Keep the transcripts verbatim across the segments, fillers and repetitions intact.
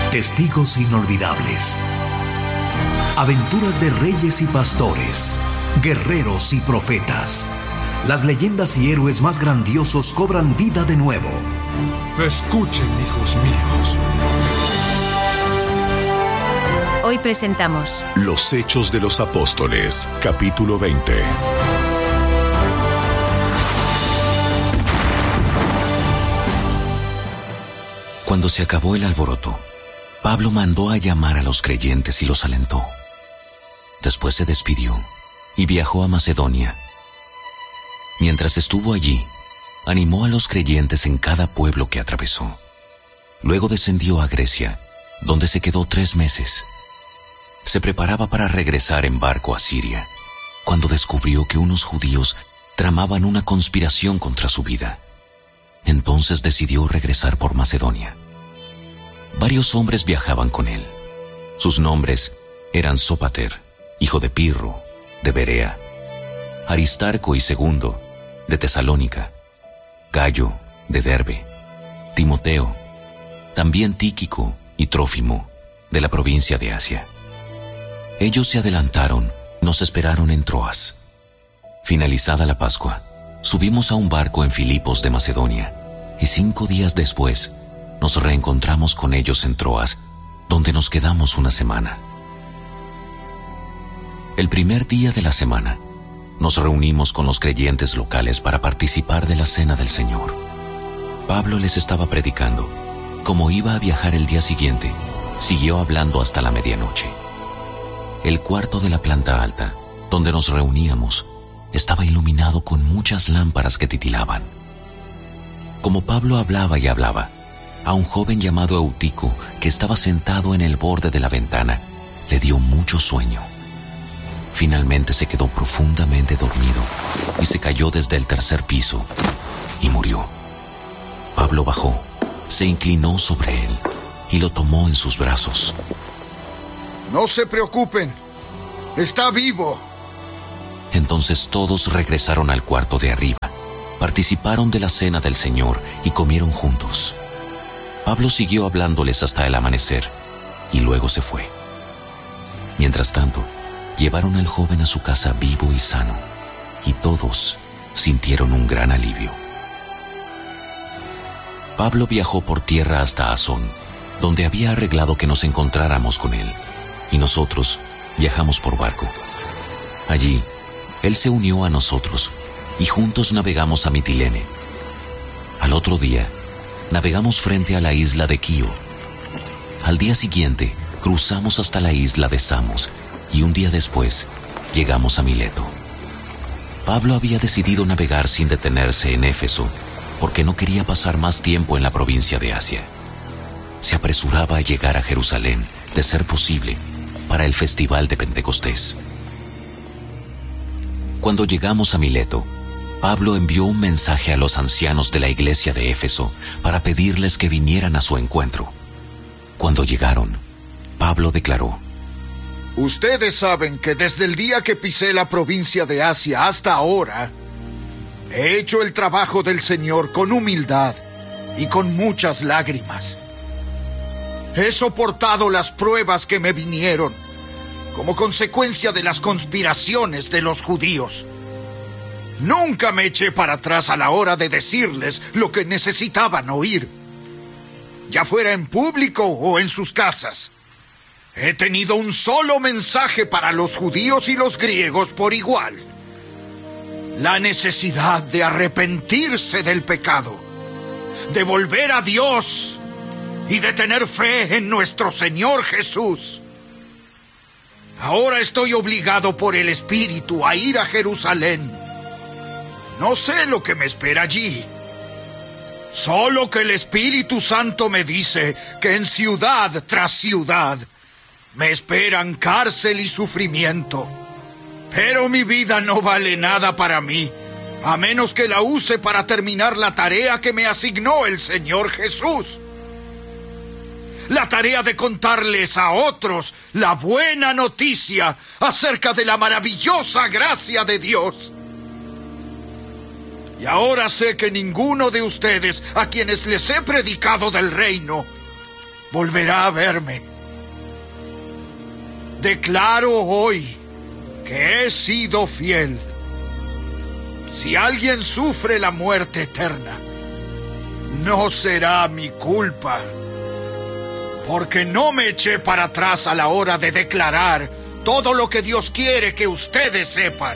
Testigos inolvidables. Aventuras de reyes y pastores, guerreros y profetas. Las leyendas y héroes más grandiosos cobran vida de nuevo. Escuchen, hijos míos. Hoy presentamos Los Hechos de los Apóstoles, capítulo veinte. Cuando se acabó el alboroto, Pablo mandó a llamar a los creyentes y los alentó. Después se despidió y viajó a Macedonia. Mientras estuvo allí, animó a los creyentes en cada pueblo que atravesó. Luego descendió a Grecia, donde se quedó tres meses. Se preparaba para regresar en barco a Siria, cuando descubrió que unos judíos tramaban una conspiración contra su vida. Entonces decidió regresar por Macedonia. Varios hombres viajaban con él. Sus nombres eran Sópater, hijo de Pirro, de Berea, Aristarco y Segundo, de Tesalónica, Gayo, de Derbe, Timoteo, también Tíquico y Trófimo, de la provincia de Asia. Ellos se adelantaron, nos esperaron en Troas. Finalizada la Pascua, subimos a un barco en Filipos de Macedonia, y cinco días después nos reencontramos con ellos en Troas, donde nos quedamos una semana. El primer día de la semana, nos reunimos con los creyentes locales para participar de la Cena del Señor. Pablo les estaba predicando. Como iba a viajar el día siguiente, siguió hablando hasta la medianoche. El cuarto de la planta alta, donde nos reuníamos, estaba iluminado con muchas lámparas que titilaban. Como Pablo hablaba y hablaba, a un joven llamado Eutico, que estaba sentado en el borde de la ventana, le dio mucho sueño. Finalmente se quedó profundamente dormido y se cayó desde el tercer piso y murió. Pablo bajó, se inclinó sobre él y lo tomó en sus brazos. No se preocupen, está vivo. Entonces todos regresaron al cuarto de arriba, participaron de la cena del Señor y comieron juntos. Pablo siguió hablándoles hasta el amanecer y luego se fue. Mientras tanto, llevaron al joven a su casa vivo y sano, y todos sintieron un gran alivio. Pablo viajó por tierra hasta Asón, donde había arreglado que nos encontráramos con él, y nosotros viajamos por barco. Allí, él se unió a nosotros, y juntos navegamos a Mitilene. Al otro día, navegamos frente a la isla de Quío. Al día siguiente, cruzamos hasta la isla de Samos, y un día después, llegamos a Mileto. Pablo había decidido navegar sin detenerse en Éfeso, porque no quería pasar más tiempo en la provincia de Asia. Se apresuraba a llegar a Jerusalén, de ser posible, para el festival de Pentecostés. Cuando llegamos a Mileto, Pablo envió un mensaje a los ancianos de la iglesia de Éfeso para pedirles que vinieran a su encuentro. Cuando llegaron, Pablo declaró: Ustedes saben que desde el día que pisé la provincia de Asia hasta ahora, he hecho el trabajo del Señor con humildad y con muchas lágrimas. He soportado las pruebas que me vinieron como consecuencia de las conspiraciones de los judíos. Nunca me eché para atrás a la hora de decirles lo que necesitaban oír, ya fuera en público o en sus casas. He tenido un solo mensaje para los judíos y los griegos por igual: la necesidad de arrepentirse del pecado, de volver a Dios y de tener fe en nuestro Señor Jesús. Ahora estoy obligado por el Espíritu a ir a Jerusalén. No sé lo que me espera allí. Solo que el Espíritu Santo me dice que en ciudad tras ciudad me esperan cárcel y sufrimiento. Pero mi vida no vale nada para mí, a menos que la use para terminar la tarea que me asignó el Señor Jesús. La tarea de contarles a otros la buena noticia acerca de la maravillosa gracia de Dios. Y ahora sé que ninguno de ustedes a quienes les he predicado del reino volverá a verme. Declaro hoy que he sido fiel. Si alguien sufre la muerte eterna, no será mi culpa, porque no me eché para atrás a la hora de declarar todo lo que Dios quiere que ustedes sepan.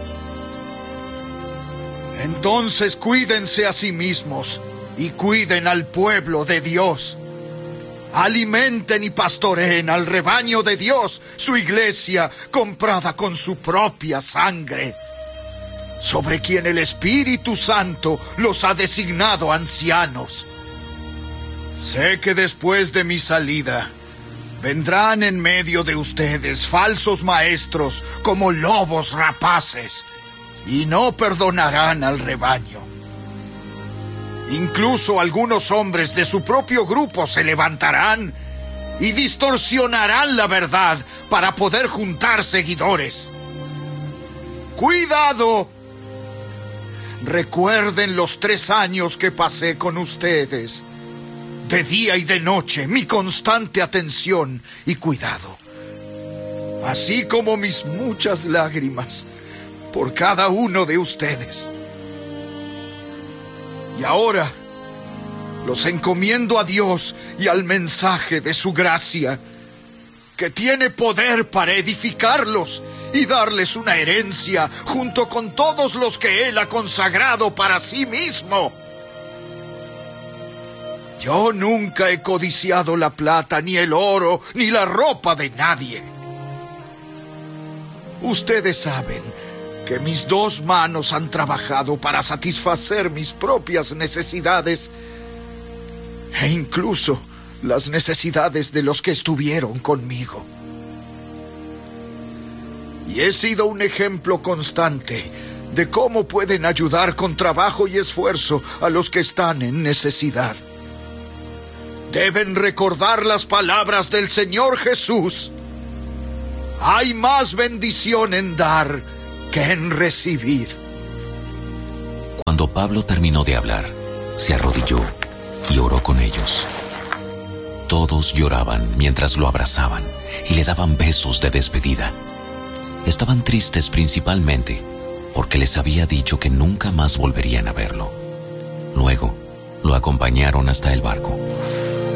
Entonces cuídense a sí mismos y cuiden al pueblo de Dios. Alimenten y pastoreen al rebaño de Dios, su iglesia comprada con su propia sangre, sobre quien el Espíritu Santo los ha designado ancianos. Sé que después de mi salida vendrán en medio de ustedes falsos maestros como lobos rapaces y no perdonarán al rebaño. Incluso algunos hombres de su propio grupo se levantarán y distorsionarán la verdad para poder juntar seguidores. ¡Cuidado! Recuerden los tres años que pasé con ustedes. De día y de noche, mi constante atención y cuidado. Así como mis muchas lágrimas por cada uno de ustedes. Y ahora los encomiendo a Dios y al mensaje de su gracia, que tiene poder para edificarlos y darles una herencia junto con todos los que Él ha consagrado para sí mismo. Yo nunca he codiciado la plata, ni el oro, ni la ropa de nadie. Ustedes saben que mis dos manos han trabajado para satisfacer mis propias necesidades e incluso las necesidades de los que estuvieron conmigo. Y he sido un ejemplo constante de cómo pueden ayudar con trabajo y esfuerzo a los que están en necesidad. Deben recordar las palabras del Señor Jesús. Hay más bendición en dar que en recibir. Cuando Pablo terminó de hablar, se arrodilló y oró con ellos. Todos lloraban mientras lo abrazaban y le daban besos de despedida. Estaban tristes principalmente porque les había dicho que nunca más volverían a verlo. Luego, lo acompañaron hasta el barco.